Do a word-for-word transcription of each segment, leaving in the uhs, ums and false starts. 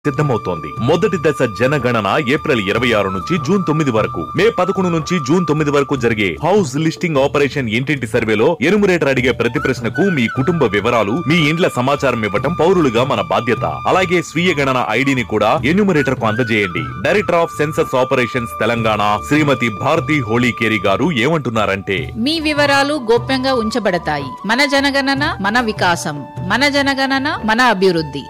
సిద్ధమవుతోంది. మొదటి దశ జనగణన ఏప్రిల్ ఇరవై ఆరు నుంచి జూన్ తొమ్మిది వరకు, మే పదకొండు నుంచి జూన్ తొమ్మిది వరకు జరిగే హౌస్ లిస్టింగ్ ఆపరేషన్ ఇంటింటి సర్వేలో ఎనుమరేటర్ అడిగే ప్రతి ప్రశ్నకు మీ కుటుంబ వివరాలు, మీ ఇండ్ల సమాచారం ఇవ్వటం పౌరులుగా మన బాధ్యత. అలాగే స్వీయ గణన ఐడిని కూడా ఎన్యూమరేటర్ కు అందజేయండి. Director of census operations Telangana శ్రీమతి భారతి హోళీకేరి గారు ఏమంటున్నారంటే, మీ వివరాలు గోప్యంగా ఉంచబడతాయి. మన జనగణన మన వికాసం, మన జనగణన మన అభివృద్ధి.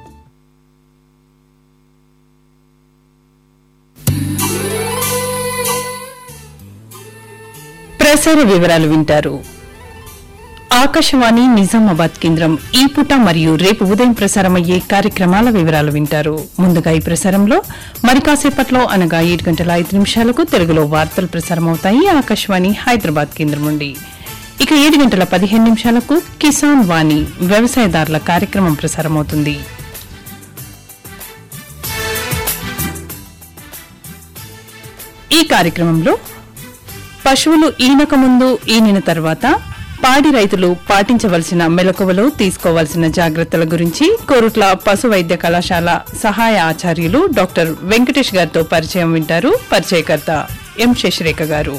ప్రసార వివరాలు వింటారు. ఆకాశవాణి నిజామాబాద్ కేంద్రం ఈ పూట మరియు రేపు ఉదయం ప్రసారమయ్యే కార్యక్రమాల వివరాలు వింటారు. ముందుగా ఈ ప్రసారంలో మరి కాసేపట్లో అనగా ఏడు గంటల ఐదు నిమిషాలకు తెలుగులో వార్తలు ప్రసారమవుతాయి ఆకాశవాణి హైదరాబాద్ కేంద్రం నుండి. ఇక ఏడు గంటల పదిహేను నిమిషాలకు కిసాన్ వాణి వ్యవసాయదారుల కార్యక్రమం ప్రసారమవుతుంది. ఈ కార్యక్రమంలో పశువులు ఈనక ముందు ఈనిన తర్వాత పాడి రైతులు పాటించవలసిన మెలకువలు, తీసుకోవాల్సిన జాగ్రత్తల గురించి కోరుట్ల పశు వైద్య కళాశాల సహాయ ఆచార్యులు డాక్టర్ వెంకటేష్ గారితో పరిచయం వింటారు. పరిచయకర్త ఎం శశిరేఖ గారు.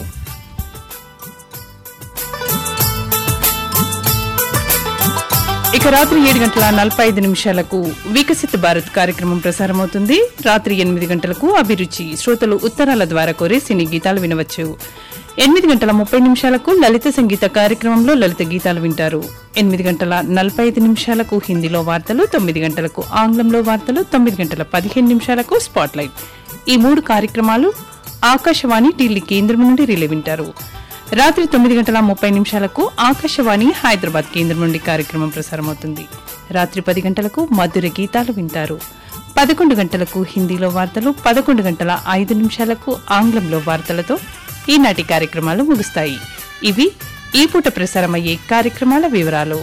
ఇక రాత్రి ఏడు గంటల నలభై ఐదు నిమిషాలకు వికసిత్ భారత్ కార్యక్రమం ప్రసారమవుతుంది. రాత్రి ఎనిమిది గంటలకు అభిరుచి, శ్రోతలు ఉత్తరాల ద్వారా కోరే సినీ గీతాలు వినవచ్చు. ఎనిమిది గంటల ముప్పై నిమిషాలకు లలిత సంగీత కార్యక్రమంలో లలిత గీతాలు వింటారు. ఎనిమిది గంటల నలభై ఐదు నిమిషాలకు హిందీలో వార్తలు, తొమ్మిది గంటలకు ఆంగ్లంలో వార్తలు, తొమ్మిది గంటల పదిహేను నిమిషాలకు స్పాట్ లైట్. ఈ మూడు కార్యక్రమాలు ఆకాశవాణి ఢిల్లీ కేంద్రం నుండి రిలే వింటారు. రాత్రి తొమ్మిది గంటల ముప్పై నిమిషాలకు ఆకాశవాణి హైదరాబాద్ కేంద్రం నుండి కార్యక్రమం ప్రసారమవుతుంది. రాత్రి పది గంటలకు మధుర గీతాలు వింటారు. పదకొండు గంటలకు హిందీలో వార్తలు, పదకొండు గంటల ఐదు నిమిషాలకు ఆంగ్లంలో వార్తలతో ఈనాటి కార్యక్రమాలు ముగుస్తాయి. ఇవి ఈ పూట ప్రసారమయ్యే కార్యక్రమాల వివరాలు.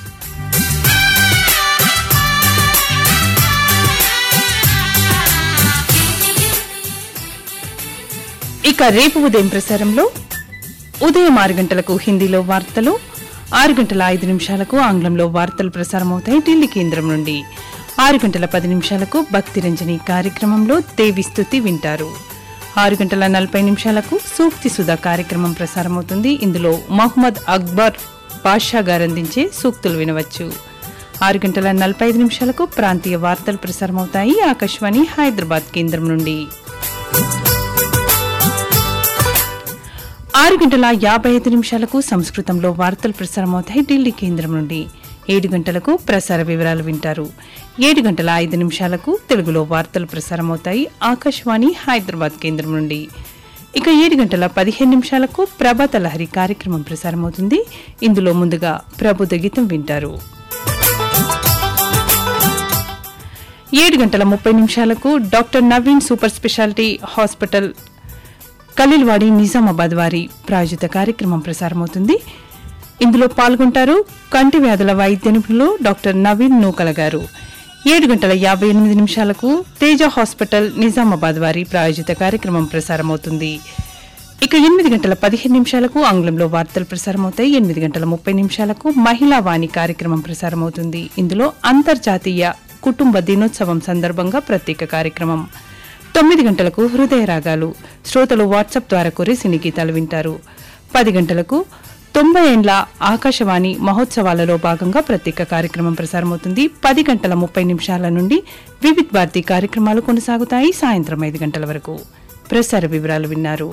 ఇక రేపు ఉదయం ప్రసారంలో ఉదయం ఆరు గంటలకు హిందీలో వార్తలు, ఆరు గంటల ఐదు నిమిషాలకు ఆంగ్లంలో వార్తలు ప్రసారమవుతాయి ఢిల్లీ కేంద్రం నుండి. ఆరు గంటల పది నిమిషాలకు భక్తి రంజని కార్యక్రమంలో దేవి స్తుతి వింటారు. ఆరు గంటల నలభై నిమిషాలకు సూక్తి సుధా కార్యక్రమం ప్రసారమవుతుంది. ఇందులో మహమ్మద్ అక్బర్ బాషా గారు అందించే సూక్తులు వినవచ్చు. ఆరు గంటల నలభై ఐదు నిమిషాలకు ప్రాంతీయ వార్తలు ప్రసారమవుతాయి ఆకాశవాణి హైదరాబాద్ కేంద్రం నుండి. ఆరు గంటల యాభై ఐదు నిమిషాలకు సంస్కృతంలో వార్తలు ప్రసారమవుతాయి ఢిల్లీ కేంద్రం నుండి. ఏడు గంటలకు ప్రసార వివరాలు వింటారు. ఏడు గంటల ఐదు నిమిషాలకు తెలుగులో వార్తలు ప్రసారమవుతాయి ఆకాశవాణి హైదరాబాద్ కేంద్రం నుండి. ఇక ఏడు గంటల పదిహేను నిమిషాలకు ప్రభాత లహరి కార్యక్రమం ప్రసారమవుతుంది. ఇందులో ముందుగా ప్రబుద్ధ గీతం వింటారు. ఏడు గంటల ముప్పై నిమిషాలకు doctor Naveen super speciality hospital Khaleelwadi Nizamabad వారి ప్రాయోజిత కార్యక్రమం ప్రసారమవుతుంది. ఇందులో పాల్గొంటారు కంటి వ్యాధుల వైద్య నిపుణులు డాక్టర్ నవీన్ నూకల గారు. ఏడు గంటల యాభై ఎనిమిది నిమిషాలకు తేజ హాస్పిటల్ నిజామాబాద్ వారి ప్రాయోజిత కార్యక్రమం ప్రసారమవుతుంది. ఇక ఎనిమిది గంటల పదిహేను నిమిషాలకు ఆంగ్లంలో వార్తలు ప్రసారమవుతాయి. ఎనిమిది గంటల ముప్పై నిమిషాలకు మహిళా వాణి కార్యక్రమం ప్రసారమవుతుంది. ఇందులో అంతర్జాతీయ కుటుంబ దినోత్సవం సందర్భంగా ప్రత్యేక కార్యక్రమం. తొమ్మిది గంటలకు హృదయ రాగాలు, శ్రోతలు వాట్సాప్ ద్వారా కోరే సినీ గీతాలు వింటారు. పది గంటలకు తొంభై ఏండ్ల ఆకాశవాణి మహోత్సవాలలో భాగంగా ప్రత్యేక కార్యక్రమం ప్రసారమవుతుంది. పది గంటల ముప్పై నిమిషాల నుండి వివిధ్ భారతి కార్యక్రమాలు కొనసాగుతాయి సాయంత్రం ఐదు గంటల వరకు. ప్రసార వివరాలు విన్నారు.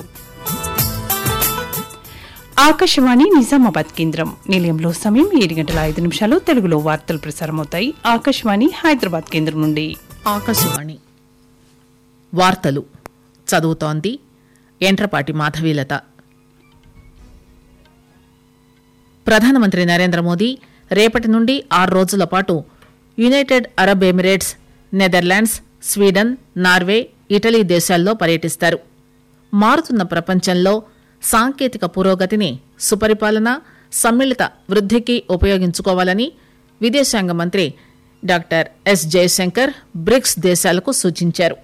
ఆకాశవాణి నిజామాబాద్ కేంద్రం నిలయంలో సమయం ఏడు గంటల ఐదు నిమిషాలు. తెలుగులో వార్తలు ప్రసారమవుతాయి ఆకాశవాణి హైదరాబాద్ కేంద్రం నుండి. ఆకాశవాణి వార్తలు చదువుతోంది ఎంట్రపాటి మాధవీలత. ప్రధానమంత్రి నరేంద్ర మోదీ రేపటి నుండి ఆరు రోజుల పాటు United Arab Emirates, Netherlands, Sweden, Norway, Italy దేశాల్లో పర్యటిస్తారు. మారుతున్న ప్రపంచంలో సాంకేతిక పురోగతిని సుపరిపాలన, సమ్మిళిత వృద్ధికి ఉపయోగించుకోవాలని విదేశాంగ మంత్రి డాక్టర్ ఎస్ జయశంకర్ బ్రిక్స్ దేశాలకు సూచించారు.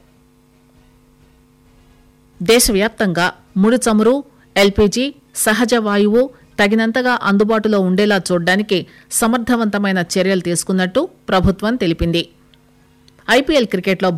దేశవ్యాప్తంగా ముడి చమురు, ఎల్పీజీ, సహజ వాయువు తగినంతగా అందుబాటులో ఉండేలా చూడడానికి సమర్థవంతమైన చర్యలు తీసుకున్నట్టు ప్రభుత్వం తెలిపింది. ఐపీఎల్ క్రికెట్లో